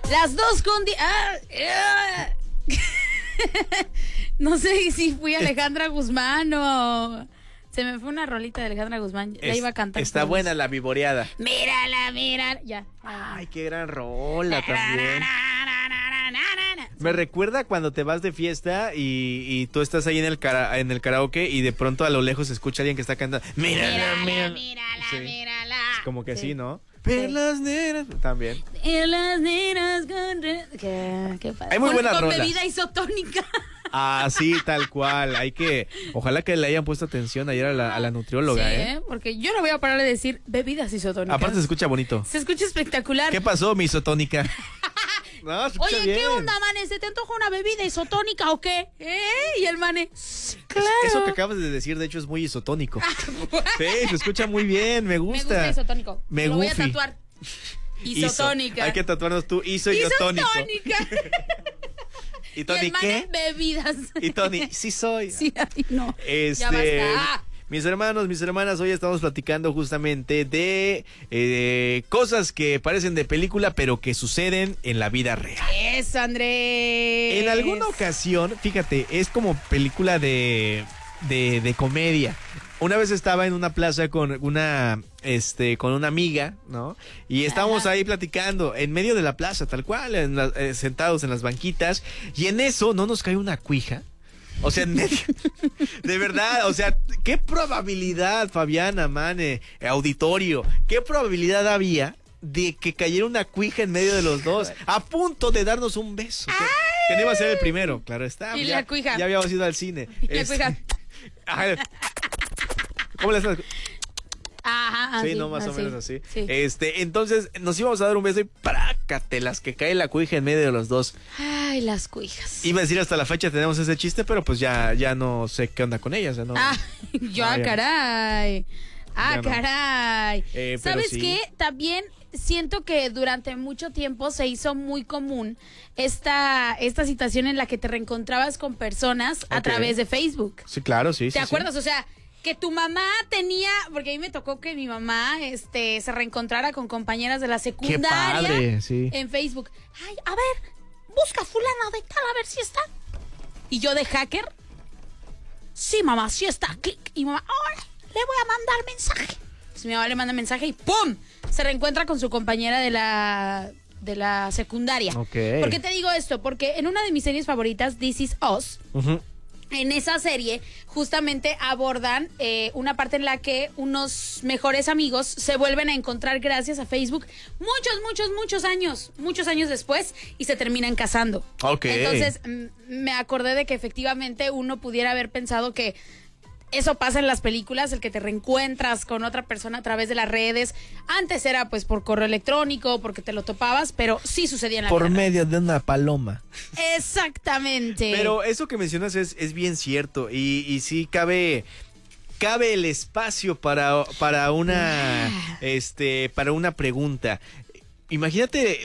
Las 2:10. No sé si fui Alejandra Guzmán o... Se me fue una rolita de Alejandra Guzmán. La iba a cantar. Está buena la vivoreada. Mírala, mírala. Ya. Ay, qué gran rola también. Me recuerda cuando te vas de fiesta y tú estás ahí en el karaoke y de pronto a lo lejos se escucha alguien que está cantando. Mírala, mírala, sí. mírala. Es como que sí, ¿no? Sí. Perlas negras también. Las negras con... Qué padre. Hay muy buenas con rolas. bebida isotónica. Ah, sí, tal cual. Ojalá que le hayan puesto atención ayer a la nutrióloga, Sí, porque yo no voy a parar de decir bebidas isotónicas. Aparte se escucha bonito. Se escucha espectacular. ¿Qué pasó, mi isotónica? No, se escucha Oye, bien. ¿qué onda, mane? ¿Se te antoja una bebida isotónica o qué? Y el mane, claro. Eso que acabas de decir, de hecho, es muy isotónico. Sí, se escucha muy bien, me gusta. Me gusta isotónico. Lo voy a gufi. tatuar. Isotónica. Hay que tatuarnos tú, isotónico. Isotónica. ¿Y Y Tony el mane, qué? bebidas. Y Tony, sí soy. Sí, ay, no. Ya basta. Mis hermanos, mis hermanas, hoy estamos platicando justamente de cosas que parecen de película, pero que suceden en la vida real. Eso, Andrés. En alguna ocasión, fíjate, es como película de comedia. Una vez estaba en una plaza con una amiga, ¿no? Y estábamos ahí platicando en medio de la plaza, tal cual, sentados en las banquitas, y en eso no nos cae una cuija. O sea, en medio. De verdad, o sea, ¿qué probabilidad, Fabiana, Mane, auditorio, qué probabilidad había de que cayera una cuija en medio de los dos, a punto de darnos un beso? Que no iba a ser el primero, claro está. Y la cuija. Ya habíamos ido al cine. Y la cuija. Ajá. ¿Cómo le estás? Ajá, Sí, así, no, más o menos así. Sí. Entonces nos íbamos a dar un beso y prácatelas que cae la cuija en medio de los dos. Ay, las cuijas. Iba a decir hasta la fecha tenemos ese chiste, pero pues ya no sé qué onda con ellas. ¿No? Caray. Ya no. Caray. Pero ¿Sabes sí. qué? También siento que durante mucho tiempo se hizo muy común esta situación en la que te reencontrabas con personas a Ok. través de Facebook. Sí, claro, sí. ¿Te acuerdas? O sea, que tu mamá tenía, porque a mí me tocó que mi mamá se reencontrara con compañeras de la secundaria. Qué padre, sí. En Facebook. Ay, a ver, busca fulana de tal, a ver si está. Y yo de hacker, sí, mamá, sí está. Clic. Y mamá, ahora le voy a mandar mensaje. Entonces mi mamá le manda mensaje y ¡pum! Se reencuentra con su compañera de la secundaria. Ok. ¿Por qué te digo esto? Porque en una de mis series favoritas, This Is Us, Ujú. en esa serie justamente abordan una parte en la que unos mejores amigos se vuelven a encontrar gracias a Facebook muchos años después y se terminan casando. Ok. Entonces me acordé de que efectivamente uno pudiera haber pensado que eso pasa en las películas, el que te reencuentras con otra persona a través de las redes. Antes era pues por correo electrónico, porque te lo topabas, pero sí sucedía en la vida Por real. medio de una paloma. Exactamente. Pero eso que mencionas es bien cierto y sí cabe el espacio para una para una pregunta. Imagínate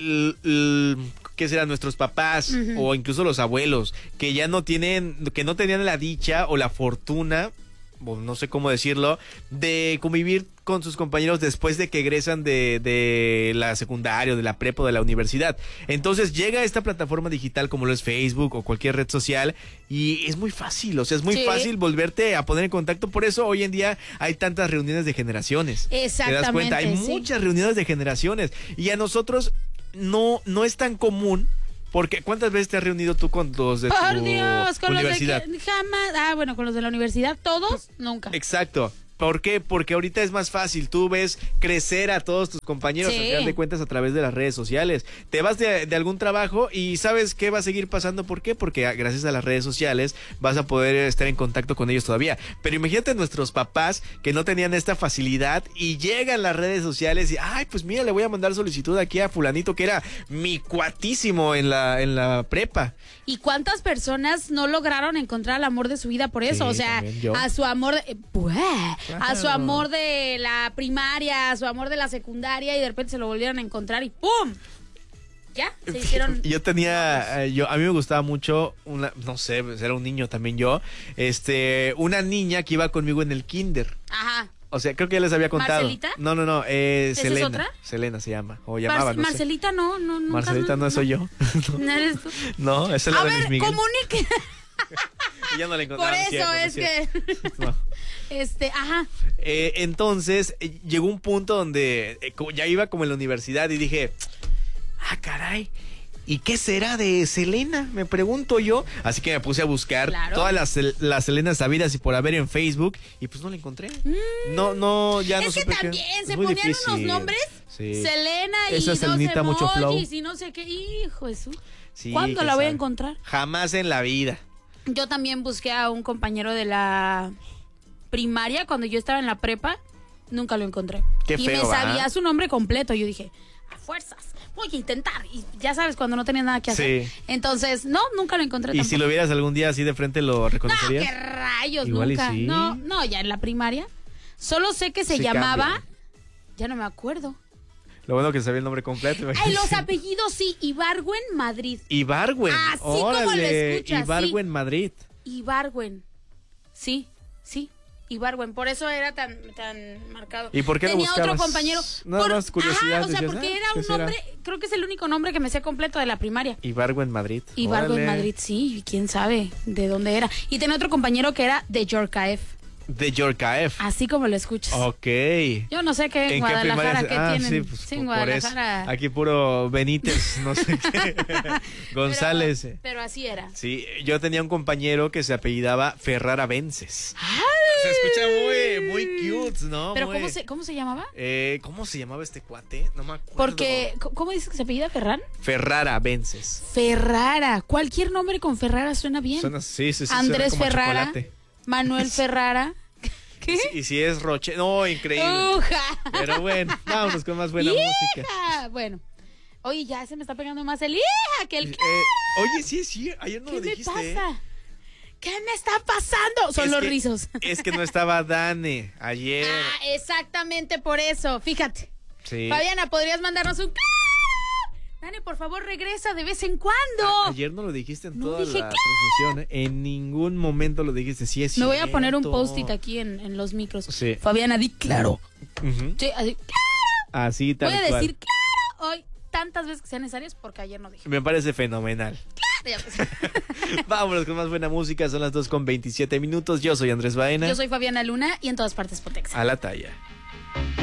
¿qué serán nuestros papás o incluso los abuelos que ya no tenían la dicha o la fortuna, o no sé cómo decirlo, de convivir con sus compañeros después de que egresan de la secundaria, de la prepa o de la universidad. Entonces llega esta plataforma digital como lo es Facebook o cualquier red social y es muy fácil, o sea, es muy fácil volverte a poner en contacto. Por eso hoy en día hay tantas reuniones de generaciones. Exactamente. ¿Te das cuenta? Hay muchas reuniones de generaciones y a nosotros no es tan común. Porque ¿cuántas veces te has reunido tú con los de Por tu Dios, con universidad? los de que jamás. Bueno, con los de la universidad, todos, nunca. Exacto. ¿Por qué? Porque ahorita es más fácil. Tú ves crecer a todos tus compañeros, Sí. al final de cuentas, a través de las redes sociales. Te vas de algún trabajo y sabes qué va a seguir pasando. ¿Por qué? Porque gracias a las redes sociales vas a poder estar en contacto con ellos todavía. Pero imagínate nuestros papás que no tenían esta facilidad y llegan las redes sociales y, ay, pues mira, le voy a mandar solicitud aquí a fulanito que era mi cuatísimo en la prepa. ¿Y cuántas personas no lograron encontrar el amor de su vida por eso? Sí, O sea, también yo. a su amor a su Claro. amor de la primaria, a su amor de la secundaria y de repente se lo volvieron a encontrar y ¡pum! Ya, se hicieron. Yo tenía, a mí me gustaba mucho no sé, era un niño también yo, una niña que iba conmigo en el kinder. Ajá. O sea, creo que ya les había contado. ¿Marcelita? No, ¿Esa Selena. es otra? Selena se llama. O llamaba, no sé. Marcelita no, nunca. Marcelita no soy yo. ¿No eres tú? No, esa es la A de Luis ver, Miguel. comunique. Y ya no la Por encontraba. eso es que. No. Ajá. Entonces, llegó un punto donde ya iba como en la universidad y dije, caray, ¿y qué será de Selena? Me pregunto yo. Así que me puse a buscar todas las Selenas sabidas y por haber en Facebook y pues no la encontré. No, ya no Es que supe también se es muy ponían difícil. unos nombres. Sí. Selena y Esa dos Selenita, mucho flow. emojis y no sé qué. Hijo de su. Sí, ¿Cuándo quién la voy a sabe. encontrar? Jamás en la vida. Yo también busqué a un compañero de la primaria cuando yo estaba en la prepa. Nunca lo encontré. Qué y feo, me sabía ¿va? su nombre completo. Yo dije, a fuerzas, voy a intentar. Y ya sabes, cuando no tenía nada que hacer. Sí. Entonces, no, nunca lo encontré ¿Y tampoco. si lo vieras algún día así de frente, lo No, reconocerías? qué rayos, Igual y nunca. sí. No, ya en la primaria. Solo sé que se Sí llamaba. cambia. Ya no me acuerdo. Lo bueno que sabía el nombre completo. Ay, los apellidos sí, Ibargüen Madrid. Ibargüen. Así como lo Órale, escuchas, Ibargüen Madrid. Ibargüen. Sí, Ibargüen. Por eso era tan marcado. ¿Y por qué lo Tenía buscabas? otro compañero. Nada más curiosidad, Ajá, o sea, decías, porque era ¿qué un será? nombre, creo que es el único nombre que me sé completo de la primaria. Ibargüen Madrid. Ibargüen Órale. Madrid, sí, quién sabe de dónde era. Y tenía otro compañero que era de Yorcaef, De Yorcaef. así como lo escuchas. Ok. Yo no sé qué en ¿En qué Guadalajara, primaria? qué tienen. Sí, pues, Sí, en por eso. Guadalajara. Aquí puro Benítez, no sé qué. González. Pero así era. Sí, yo tenía un compañero que se apellidaba Ferrara Vences. ¡Ay! Se escucha muy cute, ¿no? Pero Muy- ¿cómo se llamaba? ¿Cómo se llamaba este cuate? No me acuerdo. Porque, ¿cómo dices que se apellida Ferran? Ferrara Vences. Ferrara. Cualquier nombre con Ferrara suena bien. Suena, sí, suena Andrés como a Ferrara. chocolate. Manuel Ferrara. ¿Qué? Y si es Roche, no, increíble. ¡Uja! Pero bueno, vámonos con más buena ¡Hija! música. Bueno. Oye, ya se me está pegando más el hija que el Oye, sí, ayer no ¿Qué lo me dijiste. pasa? ¿Qué me está pasando? Son Es los que- rizos. Es que no estaba Dane ayer. Exactamente por eso. Fíjate. Sí. Fabiana, ¿podrías mandarnos un Dani, por favor, regresa de vez en cuando. Ayer no lo dijiste en No toda dije la transmisión. En ningún momento lo dijiste. Sí, es Me voy a poner un cierto. post-it aquí en los micros. Sí. Fabiana, di claro. Ujú. Sí, así, Así tal voy a cual. decir claro hoy tantas veces que sean necesarias porque ayer no dije. Me parece fenomenal. Ya, pues. Vámonos con más buena música. Son las 2:27 minutos. Yo soy Andrés Baena. Yo soy Fabiana Luna y en todas partes Potexa. A la talla.